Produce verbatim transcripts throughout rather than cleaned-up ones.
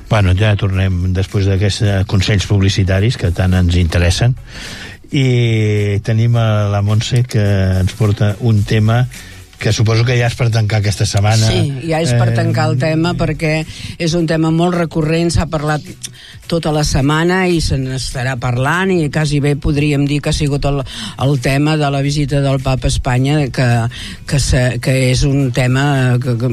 Bueno, ja tornem després d'aquests consells publicitaris que tant ens interessen, i tenim a la Montse, que ens porta un tema que suposo que ja és per tancar aquesta setmana. Sí, ja és per tancar el tema, perquè és un tema molt recurrent, s'ha parlat tota la setmana i se n'estarà parlant, i quasi bé podríem dir que ha sigut el, el tema de la visita del Papa a Espanya, que, que, se, que és un tema que, que,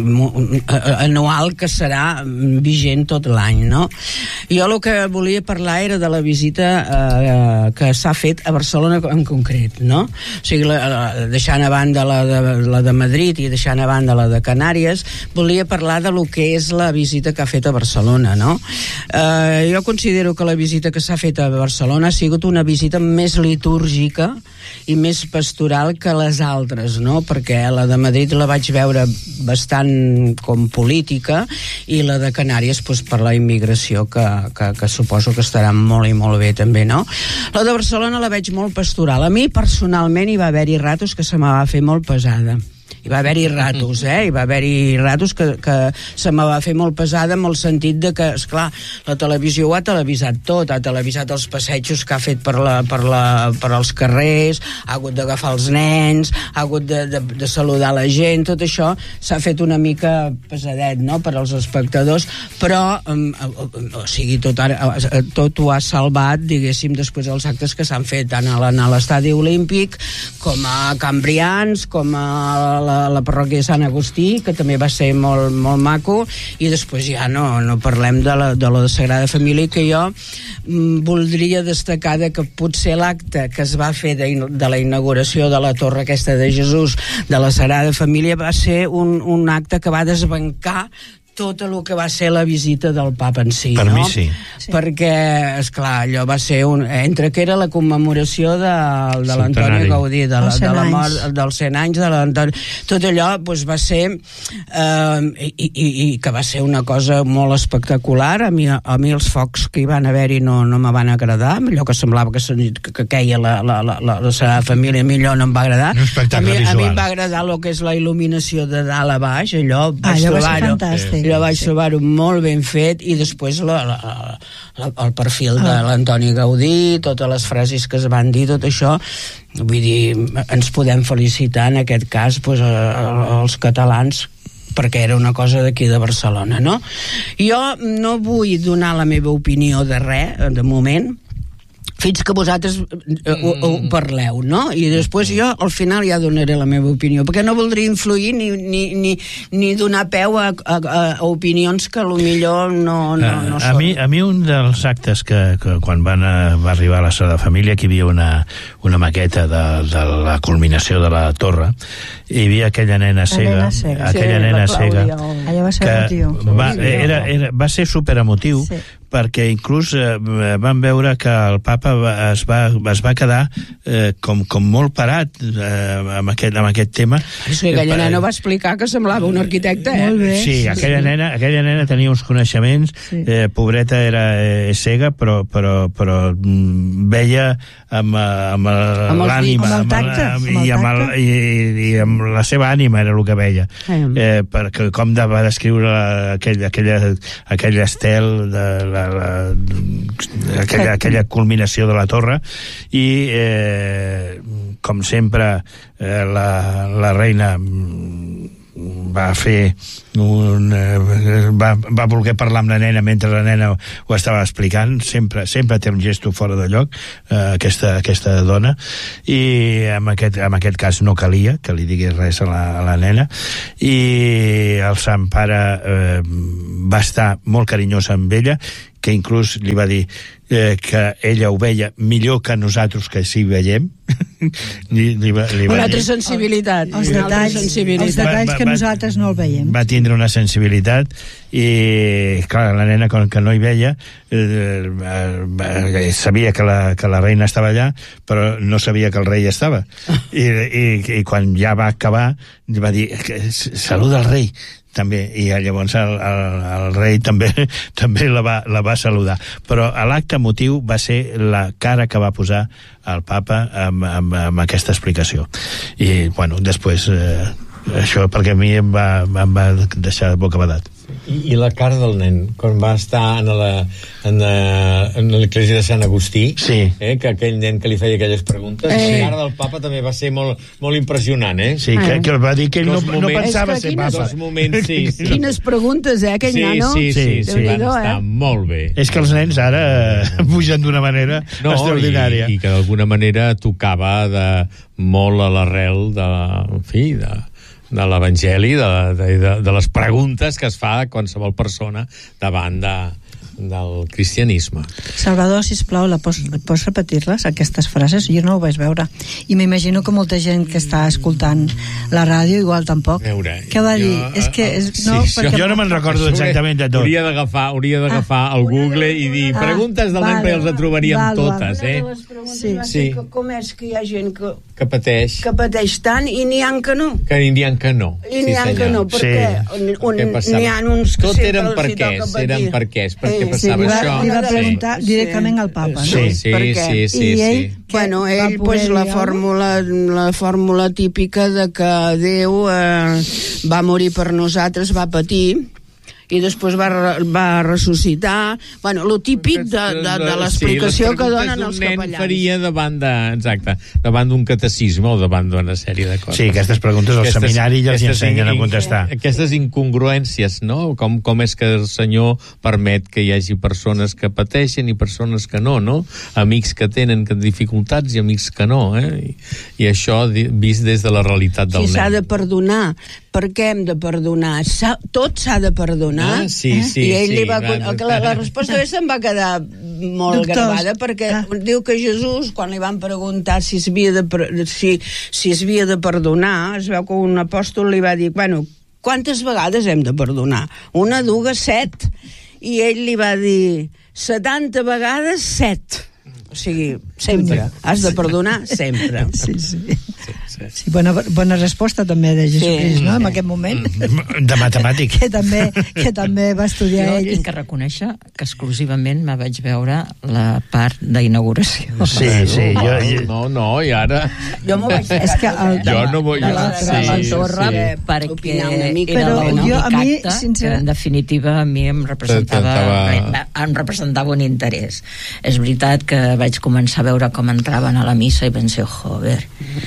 anual, que serà vigent tot l'any, no? Jo el que volia parlar era de la visita eh, que s'ha fet a Barcelona en concret, no? O sigui, la, la, deixant a banda la de, la de Madrid i deixant a banda la de Canàries, volia parlar de lo que és la visita que ha fet a Barcelona, no? Eh, jo considero que la visita que s'ha fet a Barcelona ha sigut una visita més litúrgica i més pastoral que les altres, no? Perquè la de Madrid la vaig veure bastant com política, i la de Canàries pues, per la immigració, que, que, que suposo que estarà molt i molt bé també, no? La de Barcelona la veig molt pastoral. A mi personalment hi va haver-hi ratos que se me va fer molt pesada. Hi va haver-hi ratos, eh? Hi va haver-hi ratos que, que se me va fer molt pesada, amb el sentit de que, esclar, la televisió ho ha televisat tot, ha televisat els passejos que ha fet per, la, per, la, per als carrers, ha hagut d'agafar els nens, ha hagut de, de, de saludar la gent, tot això s'ha fet una mica pesadet, no?, per als espectadors, però, um, o sigui, tot, ara, tot ho ha salvat, diguéssim, després dels actes que s'han fet tant a l'estadi olímpic, com a Can Brians, com a la La, la parròquia de Sant Agustí, que també va ser molt, molt maco, i després ja no, no parlem de la, de la Sagrada Família, que jo mm, voldria destacar de que potser l'acte que es va fer de, de la inauguració de la torre aquesta de Jesús de la Sagrada Família va ser un, un acte que va desbancar tot el que va ser la visita del Papa en si, per no? mi sí. sí. Perquè, esclar, allò va ser un... entre que era la commemoració de, de l'Antoni Gaudí, de la, de la mort dels cent anys de l'Antoni... Tot allò pues, va ser... Eh, i, i, I que va ser una cosa molt espectacular. A mi, a mi els focs que hi van haver-hi no, no me van agradar. Allò que semblava que, que, que queia la, la, la, la, la Sagrada Família, a mi allò no em va agradar. A mi, a mi em va agradar el que és la il·luminació de dalt a baix, allò, ah, vaig allò va trobar-ho. ser fantàstic. Jo vaig trobar-ho molt ben fet, i després la, la, la, el perfil de l'Antoni Gaudí, totes les frases que es van dir, tot això, vull dir, ens podem felicitar en aquest cas pues, els catalans, perquè era una cosa d'aquí de Barcelona, no? Jo no vull donar la meva opinió de res, de moment, fins que vosaltres eh, ho, ho parleu, no? I després jo al final ja donaré la meva opinió, perquè no voldria influir ni, ni, ni, ni donar peu a, a, a opinions que potser no, no, no a, són. Mi, a mi un dels actes que, que quan van a, va arribar a la Sagrada Família, que hi havia una, una maqueta de, de la culminació de la torre, hi havia aquella nena cega, nena cega. aquella sí, nena cega, allà va ser emotiu. Va, era, era, va ser superemotiu, sí. Perquè inclús eh, van veure que el Papa va, es, va, es va quedar eh, com, com molt parat eh, amb, aquest, amb aquest tema. Sí, aquella eh, nena va explicar que semblava un arquitecte, eh? Molt bé. Sí, sí, aquella, sí. Nena, aquella nena tenia uns coneixements, sí. eh, pobreta era eh, cega, però, però, però veia amb, amb, amb l'ànima, amb el tacte, amb, i, amb el, i, i amb la seva ànima era el que veia. Eh, perquè com de, va descriure aquell, aquella, aquell estel de la La, la, aquella, aquella culminació de la torre, i eh, com sempre eh, la, la reina va fer un, eh, va, va voler parlar amb la nena mentre la nena ho estava explicant. Sempre, sempre té un gesto fora de lloc, eh, aquesta, aquesta dona, i en aquest, en aquest cas no calia que li digués res a la, a la nena, i el Sant Pare eh, va estar molt carinyós amb ella, que inclús li va dir eh, que ella ho veia millor que nosaltres que sí veiem. li, li va, li va una altra dir, sensibilitat. Els detalls, sensibilitat. els detalls que va, va, nosaltres no el veiem. Va tindre una sensibilitat, i clar, la nena, com que no hi veia, eh, eh, sabia que la, que la reina estava allà, però no sabia que el rei estava. I, i, i quan ja va acabar va dir, saluda el rei també, i llavors el, el, el rei també també la va, la va saludar. Però l'acte emotiu va ser la cara que va posar el Papa amb, amb, amb aquesta explicació. I, bueno, després, eh, això perquè a mi em va, em va deixar bocabadat. I, I la cara del nen, quan va estar en la, en la, en l'església de Sant Agustí, sí. eh, que aquell nen que li feia aquelles preguntes, eh. la cara del papa també va ser molt, molt impressionant, eh? Sí, que, que va dir que ell no, moments, no pensava ser quines, papa. Dos moments, sí, sí. Quines preguntes, eh, aquell sí, nano? Sí, sí, sí, sí, van estar eh? molt bé. És que els nens ara pugen d'una manera no, extraordinària. I, i que d'alguna manera tocava de, molt a l'arrel de, en fi, de, de l'Evangeli, de, de, de, de les preguntes que es fa qualsevol persona davant de, del cristianisme. Salvador, sisplau, la pots, pots repetir-les, aquestes frases? Jo no ho vaig veure. I m'imagino que molta gent que està escoltant la ràdio igual tampoc. Veure, què va jo, dir? És que, és, no, sí, perquè... Jo no me'n recordo exactament de tot. Hauria d'agafar hauria d'agafar ah, el Google i dir ah, preguntes del nen, perquè els trobaríem val, totes, val. eh? Una de les preguntes sí. va ser sí. que com és que hi ha gent que, que pateix que pateix tant i n'hi ha que no. Que n'hi ha que no. I n'hi ha sí, que no, perquè sí. un, n'hi ha uns que tot sempre eren els hi toca perquès, patir. eren perquès, perquè eh, passava sí, això. Li va preguntar sí. directament al papa, sí, no? Sí, sí, sí, sí, I ell, sí. Bueno, ell, pues, la fórmula, la fórmula típica de que Déu eh, va morir per nosaltres, va patir, i després va, va ressuscitar, bueno, lo típic de, de, de l'explicació sí, que donen els capellans. nen faria davant de, exacte, davant d'un catecisme o davant d'una sèrie de coses. Sí, aquestes preguntes al aquestes, seminari ja els ensenyen a contestar. Aquestes incongruències, no? Com, com és que el Senyor permet que hi hagi persones que pateixen i persones que no, no? Amics que tenen dificultats i amics que no, eh? I, i això vist des de la realitat del sí, nen. Sí, s'ha de perdonar. Per què hem de perdonar? S'ha, tot s'ha de perdonar. Ah, sí, sí, I ell sí, li va, va, la, la resposta se'm va quedar molt Doctors. gravada, perquè ah. diu que Jesús, quan li van preguntar si es havia de, si, si es havia de perdonar, es veu que un apòstol li va dir, bueno, quantes vegades hem de perdonar? Una, dues, set. I ell li va dir, setanta vegades set. O sigui, sempre. Has de perdonar sempre. Sí, sí. Sí, bona, bona resposta també de Jesucrist, sí, no? En aquest moment. De matemàtic. que, també, que també va estudiar jo ell. Jo tinc que reconèixer que exclusivament me vaig veure la part d'inauguració. Sí, sí. Jo, jo... No, no, i ara... Jo m'ho vaig fer. És que el, jo no vull... De la, sí, de la torre, sí. perquè mica, era l'únic jo, a mi, acte sincer... que en definitiva a mi em representava, em representava un interès. És veritat que vaig començar a veure com entraven a la missa i pensé, joder,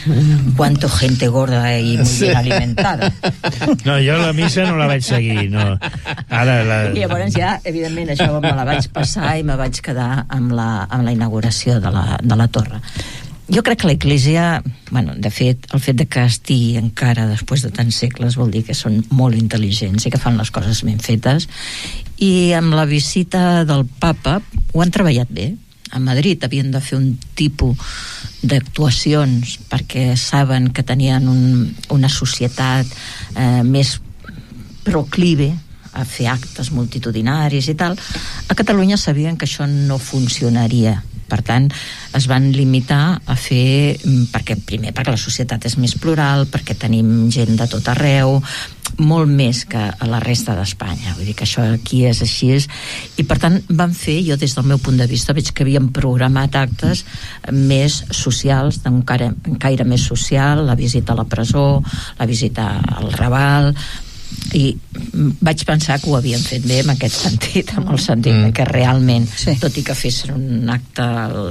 cuánto gente gorda y muy bien alimentada. No, jo la missa no la vaig seguir, no. Ara la... I llavors ja, evidentment, això me la vaig passar i me vaig quedar amb la, amb la inauguració de la, de la torre. Jo crec que l'Església, bueno, de fet, el fet de que estigui encara després de tants segles vol dir que són molt intel·ligents i que fan les coses ben fetes, i amb la visita del papa ho han treballat bé. A Madrid havien de fer un tipus d'actuacions perquè saben que tenien un, una societat eh, més proclive a fer actes multitudinaris i tal. A Catalunya sabien que això no funcionaria. Per tant, es van limitar a fer, perquè primer perquè la societat és més plural, perquè tenim gent de tot arreu, molt més que a la resta d'Espanya. Vull dir que això aquí és així. I per tant van fer, jo des del meu punt de vista veig que havien programat actes més socials, d'un caire, caire més social, la visita a la presó, la visita al Raval, i vaig pensar que ho havien fet bé en aquest sentit, en el sentit mm. que realment, sí. tot i que fessin un acte al,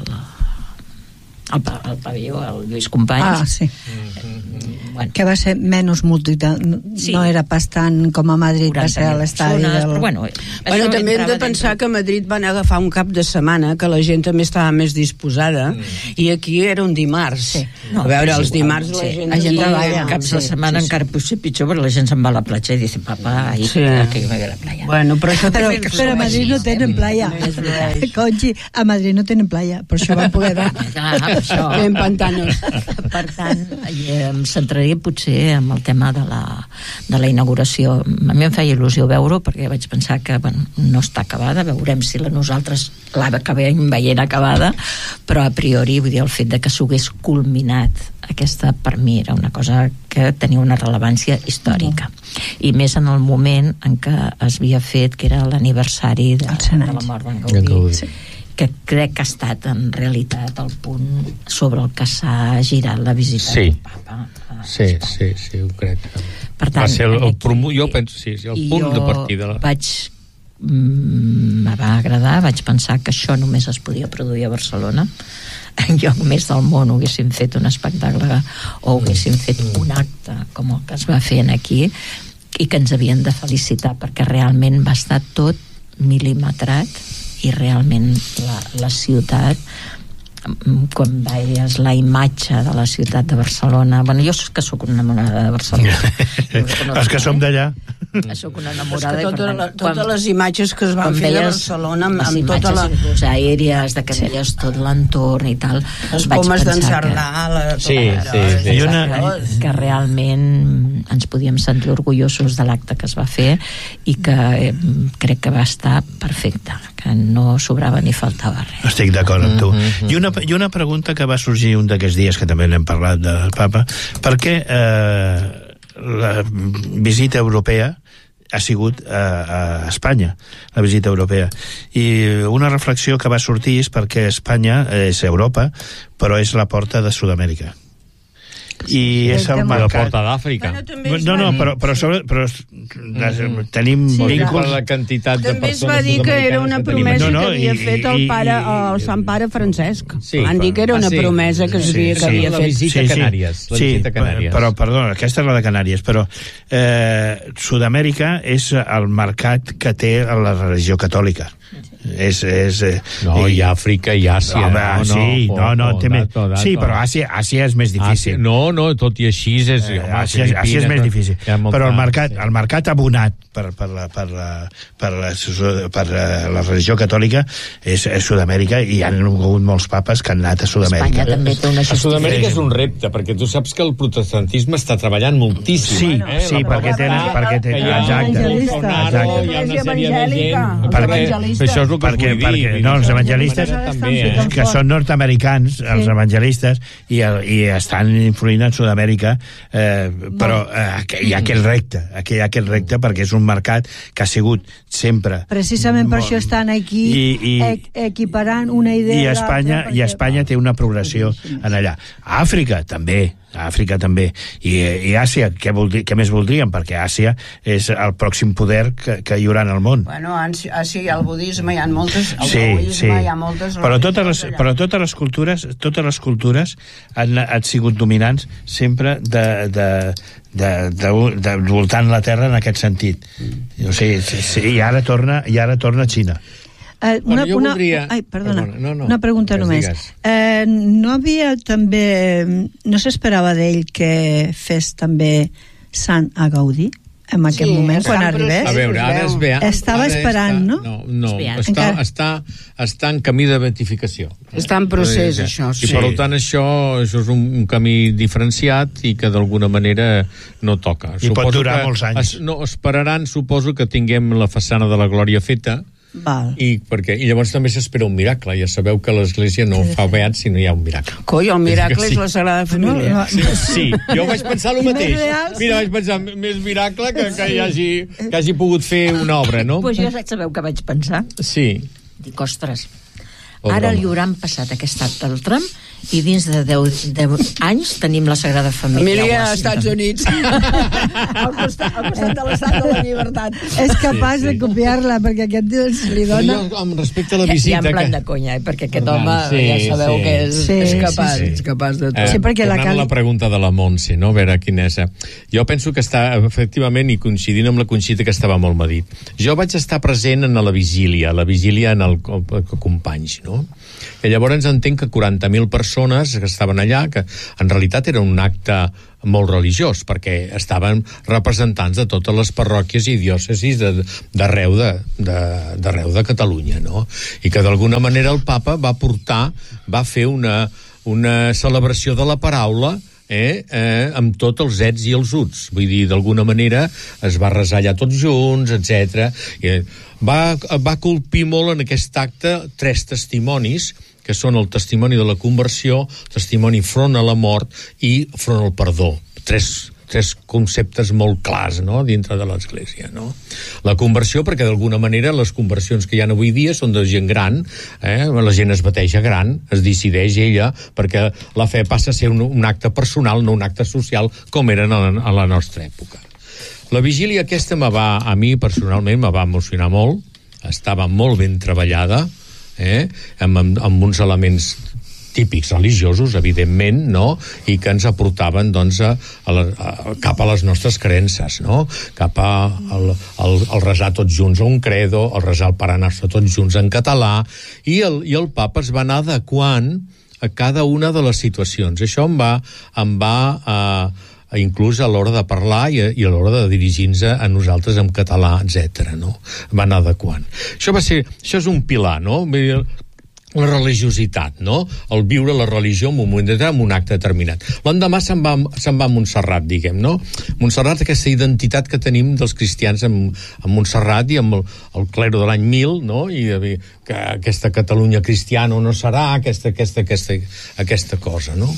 al, al pavelló, al Lluís Companys, ah, sí. eh, bueno. que va ser menys multitud, sí. no era pas tant com a Madrid, va ser a l'estadi del... Però bueno, bueno també hem de pensar que a Madrid van agafar un cap de setmana que la gent també estava més disposada, mm. i aquí era un dimarts, sí. no, a veure, els dimarts sí. la gent, la gent treballa, sí, caps de setmana sí, sí. encara pot ser pitjor, perquè la gent se'n va a la platja i dice, papà, ahí sí. que jo me voy a la playa. Bueno, però, això però, però a Madrid no tenen playa, Conchi, a Madrid no tenen playa, per això van poder anar. Ah, per això. Ben pantanos. Per tant, em centraria potser amb el tema de la, de la inauguració. A mi em feia il·lusió veure-ho, perquè vaig pensar que bueno, no està acabada, veurem si la nosaltres l'acabem veient acabada, però a priori, vull dir, el fet de que s'hagués culminat aquesta, per mi, era una cosa que tenia una rellevància històrica. I més en el moment en què es havia fet, que era l'aniversari de, de la mort d'en Gaudí. Sí. Que crec que ha estat en realitat el punt sobre el que s'ha girat la visita sí. del papa a sí, sí, sí, ho crec. Per tant, va ser el, el aquí, promo, jo penso, sí, sí, el punt de partida. Vaig, mm, me va agradar, vaig pensar que això només es podia produir a Barcelona. En lloc més del món haguéssim fet un espectacle o haguéssim fet un acte com el que es va fer aquí, i que ens havien de felicitar perquè realment va estar tot mil·limetrat i realment la, la ciutat, quan veies la imatge de la ciutat de Barcelona, bueno, jo que sóc una enamorada de Barcelona. Els que som d'allà. Soc una enamorada. És que tota, tant, la, totes quan, les imatges que es van fer de Barcelona amb, amb tota la... Les aèries, de que veies tot l'entorn i tal, les pomes d'en Cerdà, la... Sí, sí, sí. I una... que realment ens podíem sentir orgullosos de l'acte que es va fer i que eh, crec que va estar perfecte, que no sobrava ni faltava res. Estic d'acord amb tu. Mm-hmm. I, una, I una pregunta que va sorgir un d'aquests dies, que també n'hem parlat del Papa, per què eh, la visita europea ha sigut a, a Espanya, la visita europea. I una reflexió que va sortir és perquè Espanya és Europa, però és la porta de Sud-amèrica. I és el mercat... La porta d'Àfrica. No, no, però, però, sobre, però mm-hmm. tenim sí, vincles... La quantitat de també es va dir que era una promesa no, no, que havia i, fet el pare, el Sant Pare Francesc. Sí, van dir que era una ah, sí. promesa que, sí, havia, que havia sí, fet. La visita a Canàries. La sí, visita a Canàries. Però, perdona, aquesta és la de Canàries, però eh, Sud-amèrica és el mercat que té la religió catòlica. És, és, no, i, i Àfrica i Àsia. No, home, no, sí, no, no, no, té dato, més, dato. sí, però Àsia, Àsia és més difícil. Àsia, no, no, tot i així és, eh, home, Àsia, Àsia és més difícil. Molta, però el mercat, sí. el mercat abonat per, per, la, per, la, per, la, per la religió catòlica és, és Sud-amèrica, i hi ha hagut molts papes que han anat a Sud-amèrica. Espanya també té una a Sud-amèrica és un repte, perquè tu saps que el protestantisme està treballant moltíssim. Sí, eh? sí, perquè tenen... Perquè tenen exacte. Exacte. Hi ha una sèrie de gent... Perquè, això és el que perquè, us vull dir. Perquè, no, els evangelistes també, eh? que són nord-americans, els sí. evangelistes, i, i estan influint en Sud-amèrica, eh, però eh, hi ha aquell repte, hi ha aquell repte perquè és un mercat que ha sigut sempre... Precisament per això estan aquí i, i, equiparant una idea... I Espanya, i Espanya té una progressió en allà. A Àfrica, també. A Àfrica també. I, i Àsia, què, voldri, què més voldríem? Perquè Àsia és el pròxim poder que, que hi haurà en el món. Bueno, a Àsia hi ha el budisme, hi ha moltes... El sí, budisme, sí. Hi ha moltes... Però totes les, però totes les cultures, totes les cultures han, han sigut dominants sempre de... de De, de, de voltant la Terra en aquest sentit. Mm. O sigui, sí, sí, i ara torna i ara torna a Xina. Eh, una, bueno, una, voldria... ai, perdona, perdona no, no, una pregunta només. Eh, no havia també... No s'esperava d'ell que fes també Sant a Gaudí? En aquest sí, moment, quan arribés? A veure, ara es ve... Estava esperant, està, no? No, no està, està, està en camí de beatificació. Està en procés, sí, això. I sí. per tant, això, això és un, un camí diferenciat i que d'alguna manera no toca. I suposo pot durar que, molts anys. Es, no, esperaran, suposo, que tinguem la façana de la Glòria feta. Val. I, perquè, i llavors també s'espera un miracle. Ja sabeu que l'Església no sí, fa beat si no hi ha un miracle. Coi, el miracle és, sí. és la Sagrada Família. No, no, sí, sí, jo vaig pensar el mateix. Mira, vaig pensar, més miracle que, que, hi hagi, que hagi pogut fer una obra, no? Pues jo sabeu que vaig pensar? Sí. Dic, ostres, ara li hauran passat aquest acte al tram i dins de deu anys tenim la Sagrada Família. Família als Estats Units. al, costat, al costat de l'estat de la llibertat. És capaç sí, sí. de copiar-la, perquè aquest tio li dona... Jo, amb respecte a la visita... Ja en plan que... de conya, eh? Perquè aquest home sí, ja sabeu sí. que és, sí, és capaç, sí, sí. és capaç de tot. Eh, sí, perquè la, cal... la pregunta de la Montse, no? A veure quina és. Jo penso que està, efectivament, i coincidint amb la Conxita, que estava molt medit. Jo vaig estar present en la vigília, la vigília en el, el, el companys, no? I llavors entenc que quaranta mil persones que estaven allà, que en realitat era un acte molt religiós, perquè estaven representants de totes les parròquies i diòcesis d'arreu de, de, de, de Catalunya, no? I que d'alguna manera el papa va portar, va fer una, una celebració de la paraula Eh, eh, amb tots els ets i els uts. Vull dir, d'alguna manera es va resar allà tots junts, etcètera. Eh, va, va colpir molt en aquest acte tres testimonis, que són el testimoni de la conversió, testimoni front a la mort i front al perdó. Tres tres conceptes molt clars, no?, dintre de l'Església, no? La conversió, perquè d'alguna manera les conversions que hi ha avui dia són de gent gran, eh? La gent es bateja gran, es decideix ella, perquè la fe passa a ser un, un acte personal, no un acte social, com eren a la, a la nostra època. La vigília aquesta me va, a mi personalment me va emocionar molt, estava molt ben treballada, eh? amb, amb, amb uns elements típics religiosos, evidentment, no? I que ens aportaven, doncs, a, a la, a, cap a les nostres creences, no? Cap a el, el, el resar tots junts a un credo, el resar el Pare Nostre tots junts en català, i el, i el papa es va anar adequant a cada una de les situacions. Això em va, em va eh, inclús a l'hora de parlar i a, i a l'hora de dirigir-nos a nosaltres en català, etcètera, no? Va anar adequant. Això va ser, això és un pilar, no? La religiositat, no? El viure la religió en un moment determinat, en un acte determinat. L'endemà se'n va, se'n va a Montserrat, diguem, no? Montserrat, aquesta identitat que tenim dels cristians amb, amb Montserrat i amb el, el clero de l'any mil, no? I que aquesta Catalunya cristiana no serà, aquesta, aquesta, aquesta, aquesta cosa, no?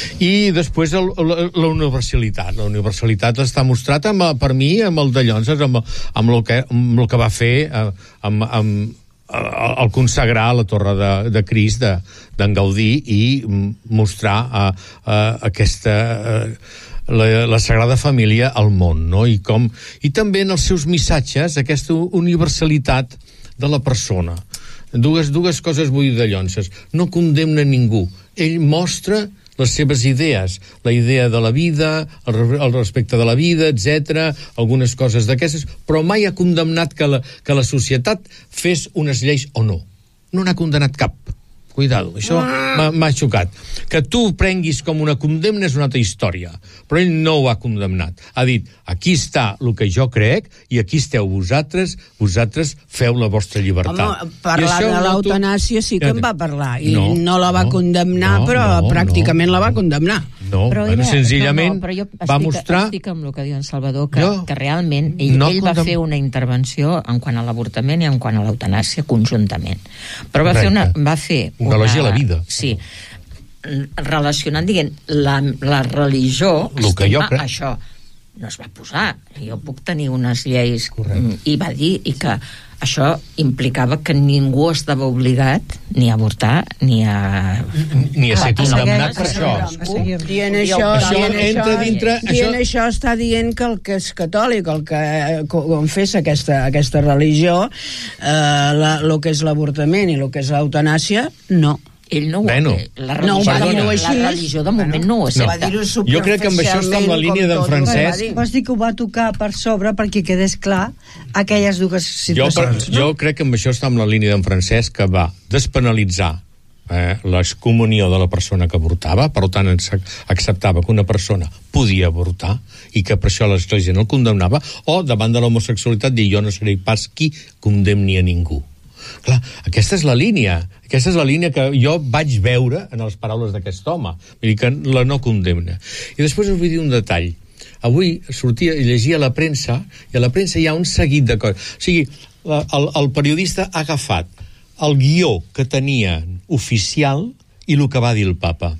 I després el, la, la universalitat. La universalitat està mostrat, amb, per mi, amb el de Llonses, amb, amb, el, que, amb el que va fer amb, amb el consagrar la Torre de, de Crist d'en de, Gaudí i mostrar a, a aquesta a, la, la Sagrada Família al món, no? I, com, i també en els seus missatges aquesta universalitat de la persona. Dues, dues coses vull dir de Llonses. No condemna ningú. Ell mostra les seves idees, la idea de la vida, el, el respecte de la vida, etcètera, algunes coses d'aquestes, però mai ha condemnat que la, que la societat fes unes lleis o no. No n'ha condemnat cap. Cuidado, això m'ha xocat. Que tu ho prenguis com una condemna és una altra història, però ell no ho ha condemnat. Ha dit, aquí està el que jo crec i aquí esteu vosaltres, vosaltres feu la vostra llibertat. Home, parlar de l'eutanàsia sí que en va parlar, i no, no la va no, condemnar, no, però no, pràcticament no, la va condemnar. No, però bueno, era, senzillament no, no, jo estic, va mostrar... estic amb el que diu en Salvador, que, jo, que realment ell, no ell va condem... fer una intervenció en quant a l'avortament i en quant a l'eutanàsia conjuntament. Però va Correcte. fer una... Va fer una elogia a la vida. Sí, relacionant, diguem, la, la religió, el que jo crec. Això no es va posar. Jo puc tenir unes lleis. Correcte. I va dir i que això implicava que ningú estava obligat ni a avortar, ni a... Ni a ser condemnat per això. Dient això, això dient entra això, dintre... Dient això... això està dient que el que és catòlic, el que confessa aquesta, aquesta religió, eh, la, el que és l'avortament i el que és l'eutanàsia, no. Ell no ho bueno, la religió, no, de, no, la religió de moment no ho accepta. No. Jo crec que amb això està en la línia d'en Francesc. Vols dir que ho va tocar per sobre perquè quedés clar aquelles dues situacions, jo, no? Jo crec que amb això està en la línia d'en Francesc, que va despenalitzar eh, l'excomunió de la persona que avortava, per tant acceptava que una persona podia avortar i que per això l'Església no el condemnava, o davant de l'homosexualitat dir jo no seré pas qui condemni a ningú. Clar, aquesta és la línia, aquesta és la línia que jo vaig veure en les paraules d'aquest home, vull dir que la no condemna. I després us vull dir un detall. Avui sortia i llegia a la premsa, i a la premsa hi ha un seguit de coses. O sigui, la, el, el periodista ha agafat el guió que tenia oficial i el que va dir el papa.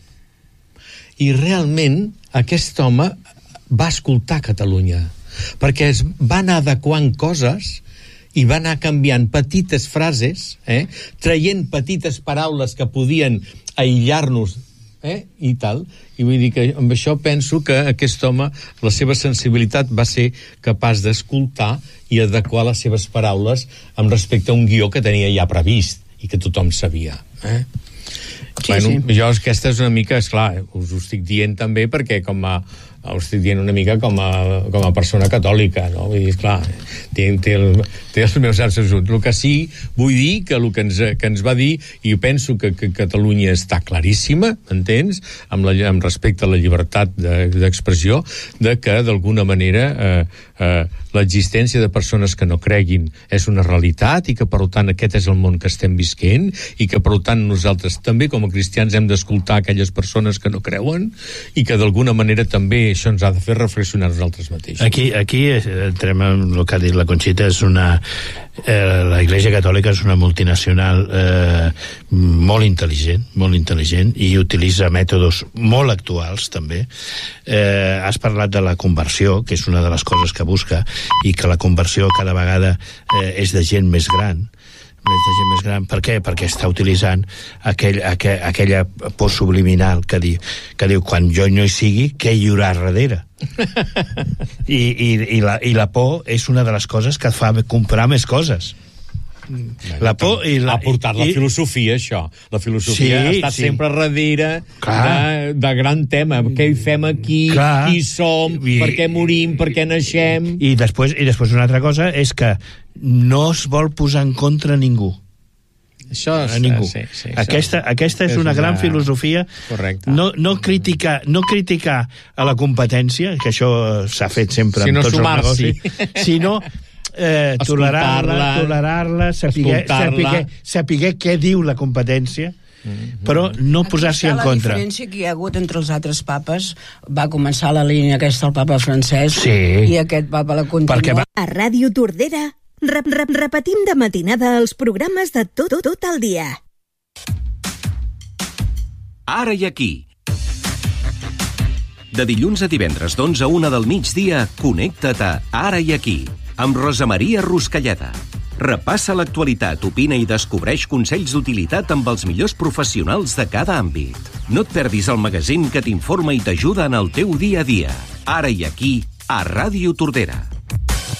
I realment aquest home va escoltar Catalunya, perquè es va anar adequant coses i va anar canviant petites frases, eh, traient petites paraules que podien aïllar-nos, eh, i tal, i vull dir que amb això penso que aquest home, la seva sensibilitat va ser capaç d'escoltar i adequar les seves paraules amb respecte a un guió que tenia ja previst i que tothom sabia, eh? Sí, bueno, sí. Jo aquesta és una mica, esclar, us ho estic dient també perquè com a ho estic dient una mica com a, com a persona catòlica, no? Vull dir, esclar, té, té, el, té els meus absoluts. El que sí vull dir que el que ens, que ens va dir, i penso que, que Catalunya està claríssima, entens? Amb, la, amb respecte a la llibertat d'expressió, de que d'alguna manera eh, eh, l'existència de persones que no creguin és una realitat i que per tant aquest és el món que estem visquent i que per tant nosaltres també com a cristians hem d'escoltar aquelles persones que no creuen i que d'alguna manera també això ens ha de fer reflexionar nosaltres mateixos. Aquí, aquí entrem en el que ha dit la Conxita, és una... Eh, la Iglesia Catòlica és una multinacional eh, molt intel·ligent, molt intel·ligent i utilitza mètodes molt actuals també. Eh, has parlat de la conversió, que és una de les coses que busca, i que la conversió cada vegada eh, és de gent més gran, més de gent més gran. Per què? Perquè està utilitzant aquell, aquell, aquella por subliminal que diu, que diu quan jo no hi sigui, què hi haurà darrere? I, i, i, la, i la por és una de les coses que et fa comprar més coses. La por i la, ha portat la i, filosofia, això. La filosofia sí, ha estat sí. sempre darrere de, de gran tema. Què hi fem aquí? Clar. Qui som? I, per què morim? Per què naixem? I després, I després una altra cosa és que no es vol posar en contra ningú. Això és, a ningú. Sí, sí, aquesta, aquesta és, és una gran filosofia. Correcte. No, no, criticar, no criticar a la competència, que això s'ha fet sempre si en no tots els negocis, sinó eh, tolerar-la, tolerar-la, saber, saber, saber què diu la competència, mm-hmm. però no posar-s'hi en contra. La diferència que hi ha hagut entre els altres papes va començar la línia aquesta el papa francès, sí. i aquest papa la continua. Va... A Ràdio Tordera rep, rep, repetim de matinada els programes de tot, tot, tot el dia. Ara i aquí. De dilluns a divendres d'onze a una del migdia, connecta't a Ara i aquí, amb Rosa Maria Ruscalleda. Repassa l'actualitat, opina i descobreix consells d'utilitat amb els millors professionals de cada àmbit. No et perdis el magazín que t'informa i t'ajuda en el teu dia a dia. Ara i aquí, a Ràdio Tordera.